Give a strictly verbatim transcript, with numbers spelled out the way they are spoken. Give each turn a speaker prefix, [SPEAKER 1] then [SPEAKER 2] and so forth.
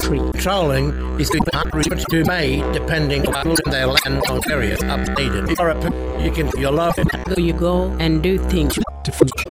[SPEAKER 1] country.
[SPEAKER 2] Trolling is to May, depending on their land or area updated. Or a, you can your love
[SPEAKER 1] You go and do things.